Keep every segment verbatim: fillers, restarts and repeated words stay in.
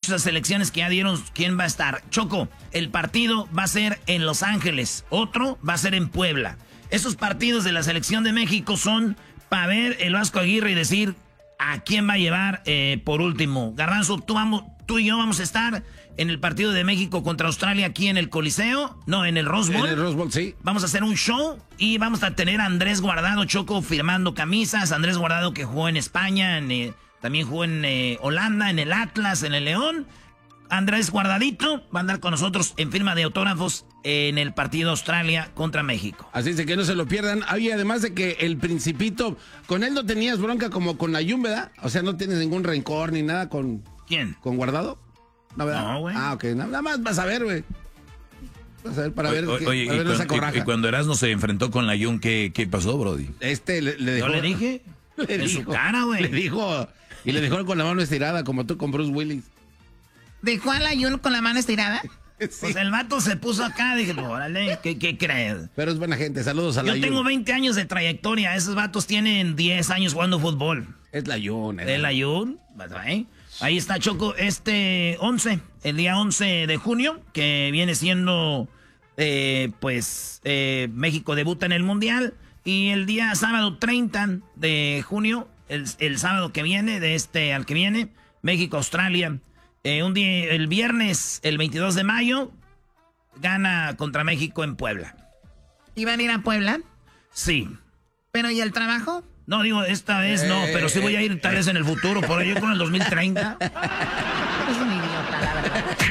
muchas selecciones que ya dieron quién va a estar. Choco, el partido va a ser en Los Ángeles, otro va a ser en Puebla. Esos partidos de la selección de México son para ver el Vasco Aguirre y decir a quién va a llevar eh, por último. Garbanzo, tú, vamos, tú y yo vamos a estar en el partido de México contra Australia aquí en el Coliseo. No, en el Rose Bowl. En el Rose Bowl, sí. Vamos a hacer un show y vamos a tener a Andrés Guardado, Choco, firmando camisas. Andrés Guardado que jugó en España, en, eh, también jugó en eh, Holanda, en el Atlas, en el León. Andrés Guardadito va a andar con nosotros en firma de autógrafos en el partido Australia contra México. Así es de que no se lo pierdan. Y además de que el Principito, con él no tenías bronca como con Layún, ¿verdad? O sea, no tienes ningún rencor ni nada con... ¿Quién? ¿Con Guardado? No, ¿verdad? No, güey. Ah, ok. Nada más vas a ver, güey. Vas a ver para oye, ver, oye, que, y, para ver cuando, esa corraja. y, y cuando Erasmo se enfrentó con Layún, ¿qué, ¿qué pasó, Brody? Este le, le dejó... ¿Yo le dije? Le en dijo, su cara, güey. Le dijo... Y le dejó con la mano estirada, como tú con Bruce Willis. ¿Dejó a Layún con la mano estirada? Sí. Pues el vato se puso acá, dije, órale, ¿qué, qué crees? Pero es buena gente, saludos a Yo Layún. tengo veinte años de trayectoria, esos vatos tienen diez años jugando fútbol. Es Layún. ¿De Layún? ¿Eh? Ahí está, Choco, este once, el día once de junio, que viene siendo, eh, pues, eh, México debuta en el Mundial. Y el día sábado treinta de junio, el, el sábado que viene, de este al que viene, México-Australia. Eh, un día, el viernes, el veintidós de mayo, gana contra México en Puebla. ¿Iban a ir a Puebla? Sí. ¿Pero y el trabajo? No, digo, esta vez no, pero sí voy a ir tal vez en el futuro, por ahí con el dos mil treinta. Es un idiota, la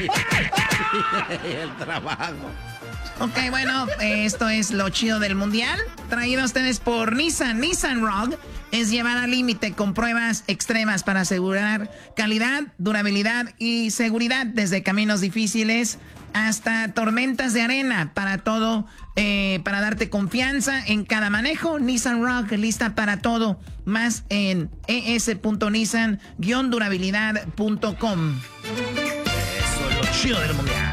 verdad. El trabajo. Ok, bueno, eh, esto es lo chido del Mundial. Traído a ustedes por Nissan. Nissan Rogue es llevar al límite con pruebas extremas para asegurar calidad, durabilidad y seguridad desde caminos difíciles hasta tormentas de arena. Para todo, eh, para darte confianza en cada manejo. Nissan Rogue, lista para todo. Más en e s punto nissan guion durabilidad punto com. Eso es lo chido del Mundial.